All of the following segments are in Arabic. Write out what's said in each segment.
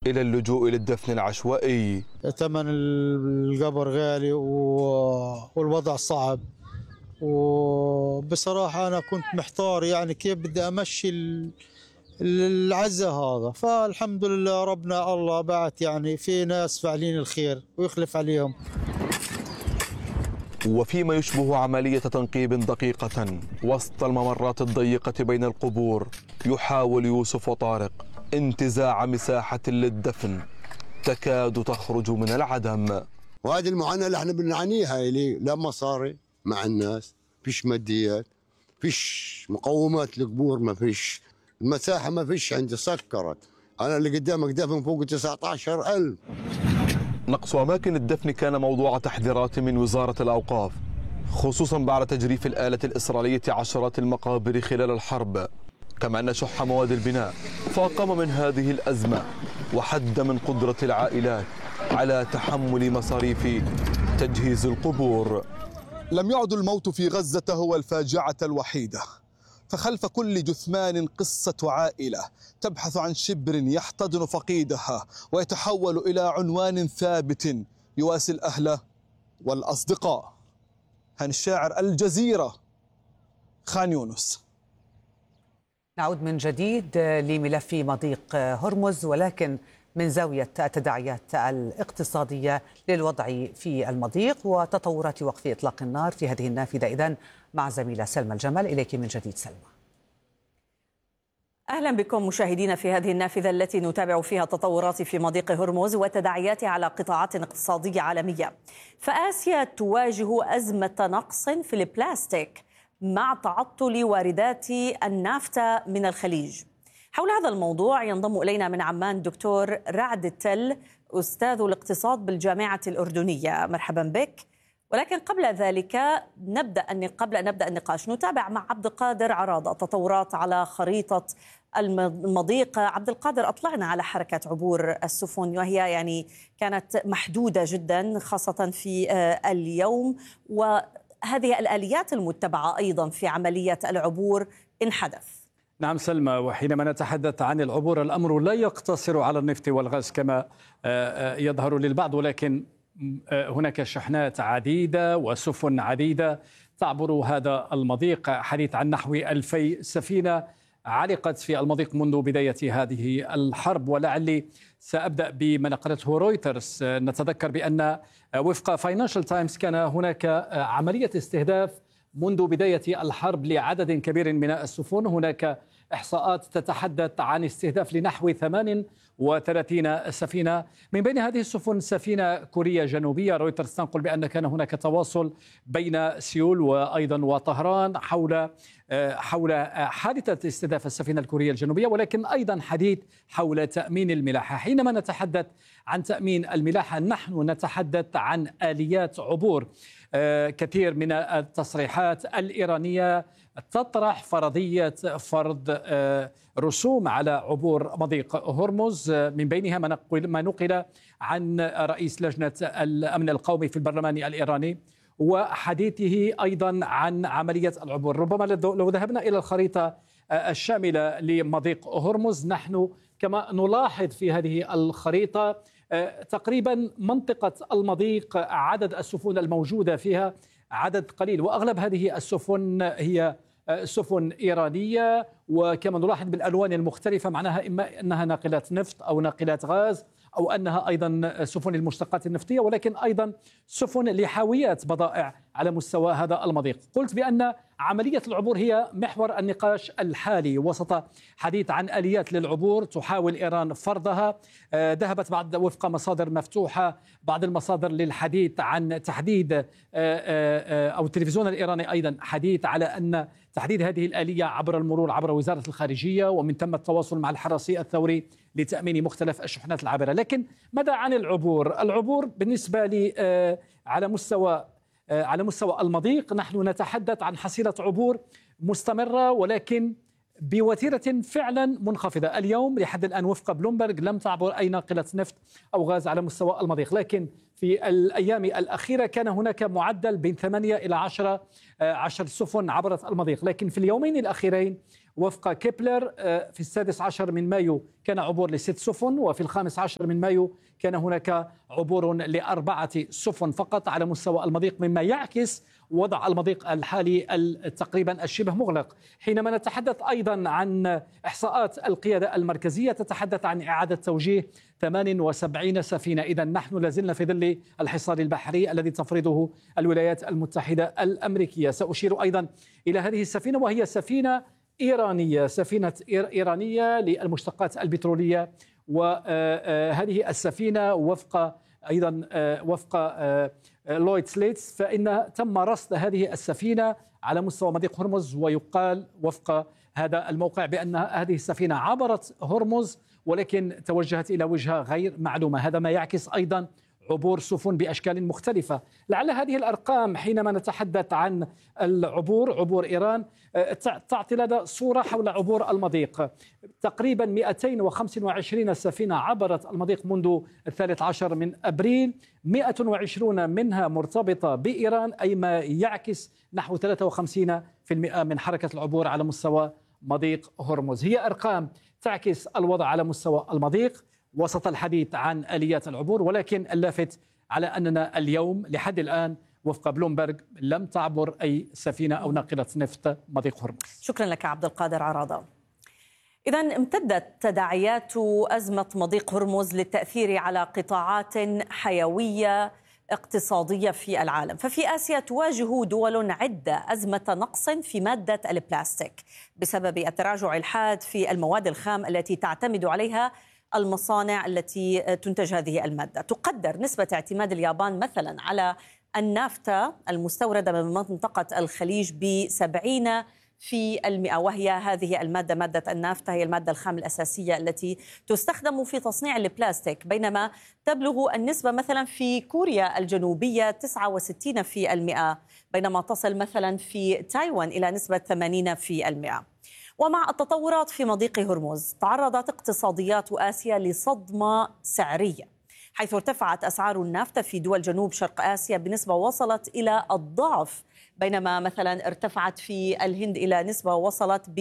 إلى اللجوء إلى الدفن العشوائي. ثمن القبر غالي والوضع صعب، وبصراحة أنا كنت محتار يعني كيف بدي أمشي العزة هذا. فالحمد لله ربنا الله بعت يعني في ناس فاعلين الخير ويخلف عليهم. وفيما يشبه عملية تنقيب دقيقة وسط الممرات الضيقة بين القبور، يحاول يوسف وطارق انتزاع مساحة للدفن تكاد تخرج من العدم. وهذه المعاناة اللي احنا بنعانيها، اللي لا مصاري مع الناس، فيش ماديات، فيش مقومات للقبور، ما فيش المساحة، ما فيش عندي سكرت. أنا اللي قدامك دفن فوق 19,000. نقص أماكن الدفن كان موضوع تحذيرات من وزارة الأوقاف، خصوصا بعد تجريف الآلة الإسرائيلية عشرات المقابر خلال الحرب، كما أن شح مواد البناء فاقم من هذه الأزمة وحد من قدرة العائلات على تحمل مصاريف تجهيز القبور. لم يعد الموت في غزة هو الفاجعة الوحيدة، فخلف كل جثمان قصة عائلة تبحث عن شبر يحتضن فقيدها ويتحول إلى عنوان ثابت يواسي الأهل والأصدقاء. هاني الشاعر، الجزيرة، خان يونس. نعود من جديد لملف مضيق هرمز، ولكن من زاوية التداعيات الاقتصادية للوضع في المضيق وتطورات وقف إطلاق النار في هذه النافذة. إذن مع زميلة سلمى الجمل. إليك من جديد سلمى. أهلا بكم مشاهدينا في هذه النافذة التي نتابع فيها التطورات في مضيق هرمز وتداعياتها على قطاعات اقتصادية عالمية. فآسيا تواجه أزمة نقص في البلاستيك مع تعطل واردات النافتا من الخليج. حول هذا الموضوع ينضم إلينا من عمان دكتور رعد التل، أستاذ الاقتصاد بالجامعة الأردنية. مرحبا بك. ولكن قبل ذلك قبل أن نبدأ النقاش نتابع مع عبد القادر عراضة تطورات على خريطة المضيق. عبد القادر، أطلعنا على حركة عبور السفن، وهي يعني كانت محدودة جدا خاصة في اليوم، وهذه الآليات المتبعة أيضا في عملية العبور إن حدث. نعم سلمى، وحينما نتحدث عن العبور الأمر لا يقتصر على النفط والغاز كما يظهر للبعض، ولكن هناك شحنات عديدة وسفن عديدة تعبر هذا المضيق. حديث عن نحو 2000 سفينة علقت في المضيق منذ بداية هذه الحرب، ولعلي سأبدأ بما نقلته رويترز. نتذكر بأن وفق فاينانشال تايمز كان هناك عملية استهداف منذ بداية الحرب لعدد كبير من السفن. هناك إحصاءات تتحدث عن استهداف لنحو 38 سفينة، من بين هذه السفن سفينة كورية جنوبية. رويترز تنقل بأن كان هناك تواصل بين سيول وأيضا وطهران حول حادثة استهداف السفينة الكورية الجنوبية، ولكن أيضا حديث حول تأمين الملاحة. حينما نتحدث عن تأمين الملاحة نحن نتحدث عن آليات عبور. كثير من التصريحات الإيرانية تطرح فرضية فرض رسوم على عبور مضيق هرمز، من بينها ما نقل عن رئيس لجنة الأمن القومي في البرلمان الإيراني وحديثه أيضا عن عملية العبور. ربما لو ذهبنا إلى الخريطة الشاملة لمضيق هرمز، نحن كما نلاحظ في هذه الخريطة تقريبا منطقة المضيق عدد السفن الموجودة فيها عدد قليل، وأغلب هذه السفن هي سفن إيرانية، وكما نلاحظ بالألوان المختلفة معناها إما أنها ناقلات نفط أو ناقلات غاز أو أنها أيضا سفن المشتقات النفطية، ولكن أيضا سفن لحاويات بضائع على مستوى هذا المضيق. قلت بأن عملية العبور هي محور النقاش الحالي وسط حديث عن آليات للعبور تحاول إيران فرضها. ذهبت بعد وفق مصادر مفتوحة بعض المصادر للحديث عن تحديد أو التلفزيون الإيراني أيضا حديث على أن تحديد هذه الآلية عبر المرور عبر وزارة الخارجية، ومن ثم التواصل مع الحرسي الثوري لتأمين مختلف الشحنات العابرة. لكن ماذا عن العبور؟ العبور بالنسبة لي على مستوى المضيق نحن نتحدث عن حصيلة عبور مستمرة، ولكن بوتيرة فعلا منخفضة. اليوم لحد الآن وفق بلومبرج لم تعبر أي ناقلة نفط أو غاز على مستوى المضيق، لكن في الأيام الأخيرة كان هناك معدل بين 8 إلى 10 سفن عبرت المضيق. لكن في اليومين الأخيرين وفق كيبلر في 16 من مايو كان عبور ل6 سفن، وفي 15 من مايو كان هناك عبور ل4 سفن فقط على مستوى المضيق، مما يعكس وضع المضيق الحالي تقريبا الشبه مغلق. حينما نتحدث أيضا عن إحصاءات القيادة المركزية تتحدث عن إعادة توجيه 78 سفينة. إذا نحن لازلنا في ظل الحصار البحري الذي تفرضه الولايات المتحدة الأمريكية. سأشير أيضا إلى هذه السفينة، وهي سفينة إيرانية، سفينة إيرانية للمشتقات البترولية. وهذه السفينة وفق لويد سليتس فإن تم رصد هذه السفينة على مستوى مضيق هرمز، ويقال وفق هذا الموقع بأن هذه السفينة عبرت هرمز ولكن توجهت إلى وجهة غير معلومة. هذا ما يعكس أيضا عبور سفن بأشكال مختلفة. لعل هذه الأرقام حينما نتحدث عن عبور إيران تعطي لنا صورة حول عبور المضيق. تقريبا 225 سفينة عبرت المضيق منذ 13 من أبريل، 120 منها مرتبطة بإيران، أي ما يعكس نحو 53% من حركة العبور على مستوى مضيق هرمز. هي أرقام تعكس الوضع على مستوى المضيق وسط الحديث عن آليات العبور، ولكن اللافت على أننا اليوم لحد الآن وفق بلومبرغ لم تعبر أي سفينة أو ناقلة نفط مضيق هرمز. شكرا لك عبد القادر عراضة. إذا امتدت تداعيات أزمة مضيق هرمز للتأثير على قطاعات حيوية اقتصادية في العالم، ففي آسيا تواجه دول عدة أزمة نقص في مادة البلاستيك بسبب التراجع الحاد في المواد الخام التي تعتمد عليها المصانع التي تنتج هذه المادة. تقدر نسبة اعتماد اليابان مثلا على النافتا المستوردة من منطقة الخليج ب70%، وهي هذه المادة، مادة النافتا هي المادة الخام الأساسية التي تستخدم في تصنيع البلاستيك، بينما تبلغ النسبة مثلا في كوريا الجنوبية 69%، بينما تصل مثلا في تايوان إلى نسبة 80%. ومع التطورات في مضيق هرمز تعرضت اقتصاديات آسيا لصدمة سعرية، حيث ارتفعت أسعار النافتا في دول جنوب شرق آسيا بنسبة وصلت إلى الضعف، بينما مثلا ارتفعت في الهند إلى نسبة وصلت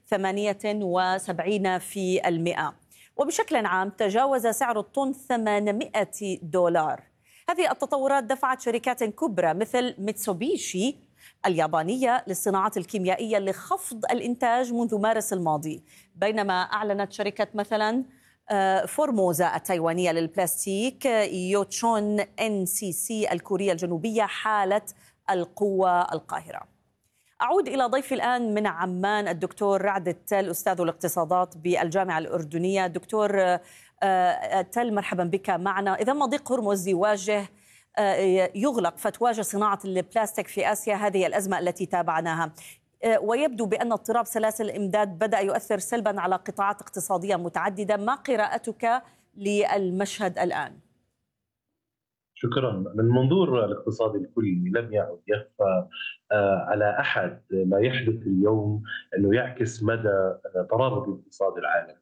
ب78%. وبشكل عام تجاوز سعر الطن $800. هذه التطورات دفعت شركات كبرى مثل ميتسوبيشي اليابانية للصناعات الكيميائية لخفض الإنتاج منذ مارس الماضي، بينما أعلنت شركة مثلا فورموزا التايوانية للبلاستيك، يوتشون NCC الكورية الجنوبية حالة القوة القاهرة. أعود إلى ضيفي الآن من عمان الدكتور رعد التل، أستاذ الاقتصادات بالجامعة الأردنية. دكتور التل، مرحبا بك معنا. إذا مضيق هرمز يغلق فتواجه صناعة البلاستيك في آسيا هذه الأزمة التي تابعناها، ويبدو بأن اضطراب سلاسل الإمداد بدأ يؤثر سلبا على قطاعات اقتصادية متعددة. ما قراءتك للمشهد الآن؟ شكرا. من منظور الاقتصاد الكلي لم يعد يخفى على أحد ما يحدث اليوم أنه يعكس مدى ترابط الاقتصاد العالمي.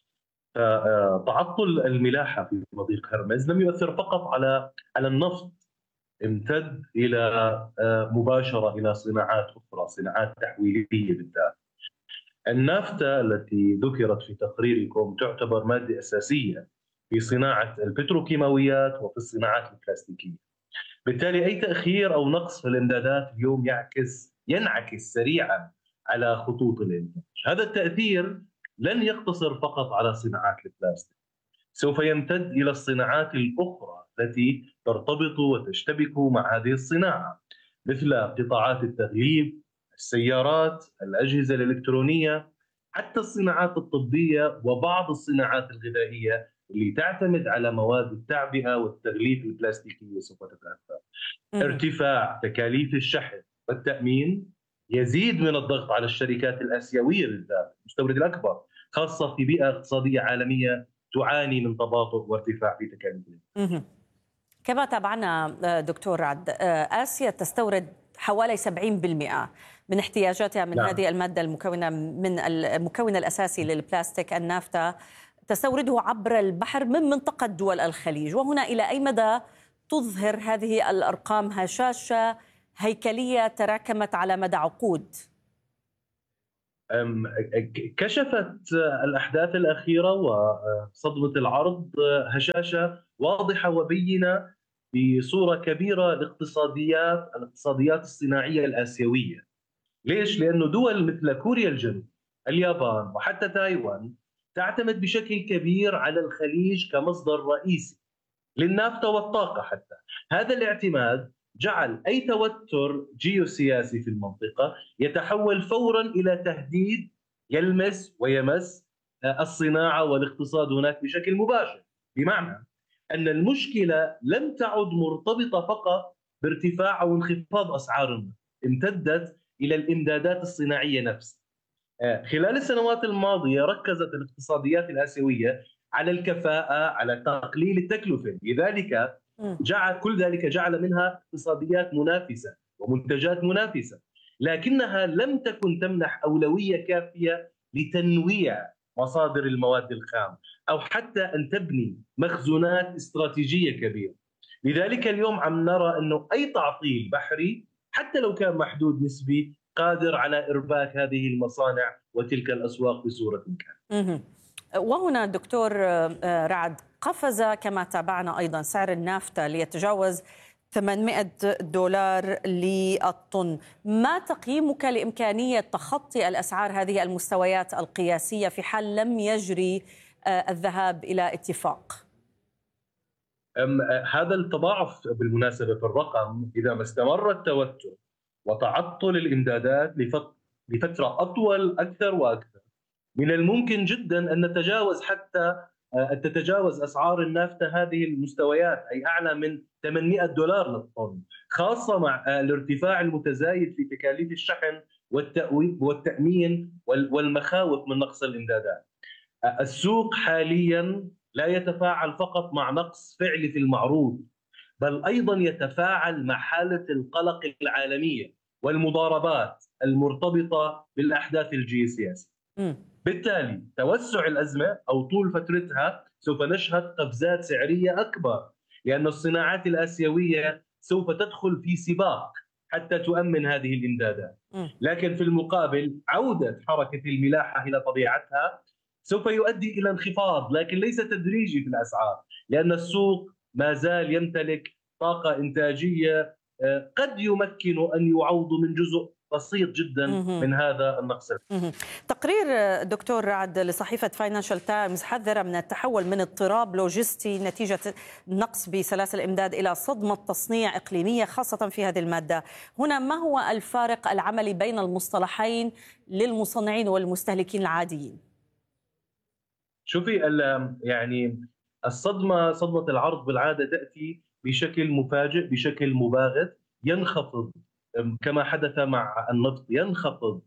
تعطل الملاحة في مضيق هرمز لم يؤثر فقط على النفط، امتد إلى مباشرة إلى صناعات أخرى، صناعات تحويلية بالذات. النافتا التي ذكرت في تقريركم تعتبر مادة أساسية في صناعة البتروكيماويات وفي الصناعات البلاستيكية. بالتالي أي تأخير أو نقص في الإمدادات اليوم ينعكس سريعا على خطوط الإنتاج. هذا التأثير لن يقتصر فقط على صناعات البلاستيك، سوف يمتد إلى الصناعات الأخرى التي ترتبط وتشتبك مع هذه الصناعة، مثل قطاعات التغليف، السيارات، الأجهزة الإلكترونية، حتى الصناعات الطبية وبعض الصناعات الغذائية اللي تعتمد على مواد التعبئة والتغليف البلاستيكية سوف تتأثر. ارتفاع تكاليف الشحن والتأمين يزيد من الضغط على الشركات الآسيوية بالذات، المستورد الأكبر، خاصة في بيئة اقتصادية عالمية تعاني من تباطؤ وارتفاع في تكاليفها. كما تابعنا دكتور رعد، آسيا تستورد حوالي 70% من احتياجاتها من هذه المادة المكونة من المكون الأساسي للبلاستيك النافتا، تستورده عبر البحر من منطقة دول الخليج. وهنا إلى أي مدى تظهر هذه الأرقام هشاشة هيكلية تراكمت على مدى عقود؟ كشفت الأحداث الأخيرة وصدمة العرض هشاشة واضحة وبينة بصورة كبيرة الاقتصاديات الصناعية الآسيوية. ليش؟ لأنه دول مثل كوريا الجنوبية، اليابان وحتى تايوان تعتمد بشكل كبير على الخليج كمصدر رئيسي للنفط والطاقة. حتى هذا الاعتماد جعل أي توتر جيوسياسي في المنطقة يتحول فورا إلى تهديد يلمس ويمس الصناعة والاقتصاد هناك بشكل مباشر، بمعنى أن المشكلة لم تعد مرتبطة فقط بارتفاع أو انخفاض أسعار النفط، امتدت إلى الإمدادات الصناعية نفسها. خلال السنوات الماضية ركزت الاقتصاديات الآسيوية على الكفاءة، على تقليل التكلفة، لذلك كل ذلك جعل منها اقتصاديات منافسة ومنتجات منافسة، لكنها لم تكن تمنح أولوية كافية لتنويع مصادر المواد الخام أو حتى أن تبني مخزونات استراتيجية كبيرة. لذلك اليوم عم نرى أنه أي تعطيل بحري حتى لو كان محدود نسبي قادر على إرباك هذه المصانع وتلك الأسواق بصورة كاملة. وهنا دكتور رعد، قفز كما تابعنا أيضا سعر النافطة ليتجاوز $800 للطن. ما تقييمك لإمكانية تخطي الأسعار هذه المستويات القياسية في حال لم يجري الذهاب إلى اتفاق؟ هذا التضاعف بالمناسبة في الرقم إذا ما استمر التوتر وتعطل الإمدادات لفترة أطول أكثر وأكثر، من الممكن جدا أن تتجاوز أسعار النافطة هذه المستويات، أي أعلى من $800 للطن، خاصة مع الارتفاع المتزايد في تكاليف الشحن والتأمين والمخاوف من نقص الإمدادات. السوق حاليا لا يتفاعل فقط مع نقص فعلي في المعروض، بل أيضا يتفاعل مع حالة القلق العالمية والمضاربات المرتبطة بالأحداث الجيوسياسية. بالتالي توسع الأزمة أو طول فترتها سوف نشهد قفزات سعرية أكبر، لأن الصناعات الآسيوية سوف تدخل في سباق حتى تؤمن هذه الإمدادات. لكن في المقابل عودة حركة الملاحة إلى طبيعتها سوف يؤدي إلى انخفاض، لكن ليس تدريجي في الأسعار، لأن السوق ما زال يمتلك طاقة إنتاجية قد يمكن أن يعوض من جزء بسيط جدا من هذا النقص. تقرير دكتور رعد لصحيفة فاينانشال تايمز حذر من التحول من اضطراب لوجستي نتيجة نقص بسلاسل الإمداد إلى صدمة تصنيع إقليمية، خاصة في هذه المادة. هنا ما هو الفارق العملي بين المصطلحين للمصنعين والمستهلكين العاديين؟ شوفي، يعني صدمة العرض بالعادة تأتي بشكل مفاجئ، بشكل مباغت، ينخفض كما حدث مع النفط، ينخفض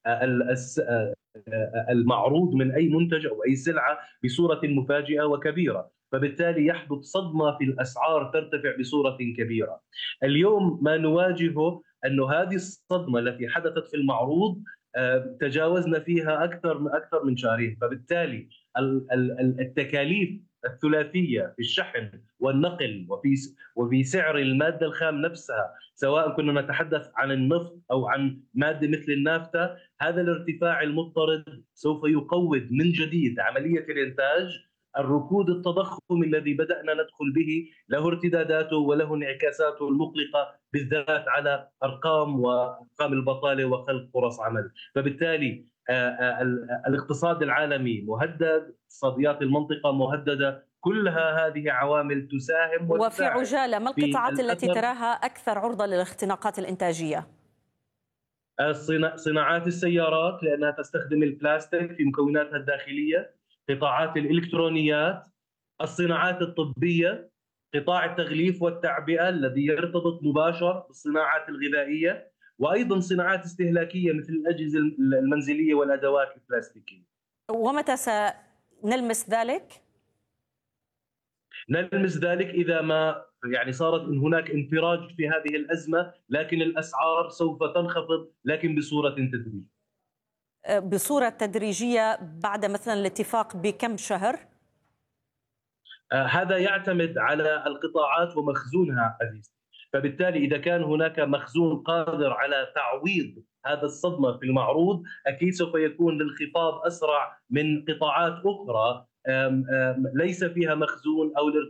المعروض من أي منتج أو أي سلعة بصورة مفاجئة وكبيرة، فبالتالي يحدث صدمة في الأسعار ترتفع بصورة كبيرة. اليوم ما نواجهه أن هذه الصدمة التي حدثت في المعروض تجاوزنا فيها أكثر من شهرين، فبالتالي التكاليف الثلاثية في الشحن والنقل وفي سعر المادة الخام نفسها، سواء كنا نتحدث عن النفط أو عن مادة مثل النافطة، هذا الارتفاع المضطرد سوف يقوض من جديد عملية الإنتاج. الركود التضخم الذي بدأنا ندخل به له ارتداداته وله انعكاساته المقلقة، بالذات على وأرقام البطالة وخلق فرص عمل. فبالتالي الاقتصاد العالمي مهدد، اقتصاديات المنطقة مهددة، كلها هذه عوامل تساهم. وفي عجالة، ما القطاعات التي تراها أكثر عرضة للاختناقات الإنتاجية؟ صناعات السيارات لأنها تستخدم البلاستيك في مكوناتها الداخلية، قطاعات الإلكترونيات، الصناعات الطبية، قطاع التغليف والتعبئة الذي يرتبط مباشر بالصناعات الغذائية، وأيضا صناعات استهلاكية مثل الأجهزة المنزلية والأدوات البلاستيكية. ومتى سنلمس ذلك؟ نلمس ذلك إذا ما صارت هناك انفراج في هذه الأزمة، لكن الأسعار سوف تنخفض، لكن بصورة تدريجية. بصورة تدريجية بعد مثلا الاتفاق بكم شهر؟ هذا يعتمد على القطاعات ومخزونها عزيز. فبالتالي إذا كان هناك مخزون قادر على تعويض هذا الصدمة في المعروض، أكيد سوف يكون الانخفاض أسرع من قطاعات أخرى ليس فيها مخزون أو